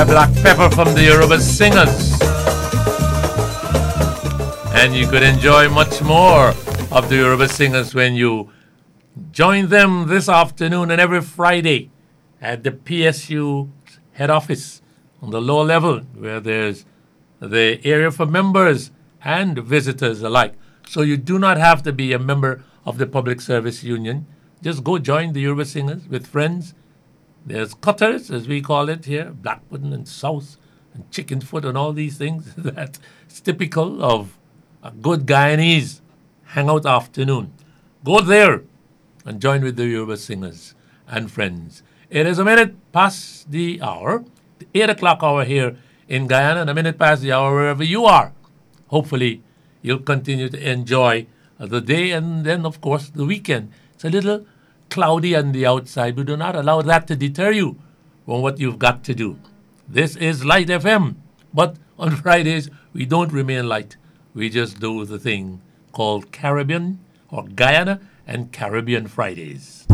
Black Pepper from the Yoruba Singers. And you could enjoy much more of the Yoruba Singers when you join them this afternoon and every Friday at the PSU head office on the lower level where there's the area for members and visitors alike. So you do not have to be a member of the Public Service Union. Just go join the Yoruba Singers with friends. There's cutters, as we call it here, black pudding and sauce and chicken foot and all these things. That's typical of a good Guyanese hangout afternoon. Go there and join with the Yoruba Singers and friends. It is a minute past the hour, the 8 o'clock hour here in Guyana, and a minute past the hour wherever you are. Hopefully, you'll continue to enjoy the day and then, of course, the weekend. It's a little cloudy on the outside, but do not allow that to deter you from what you've got to do. This is Light FM, but on Fridays, we don't remain light. We just do the thing called Caribbean or Guyana and Caribbean Fridays.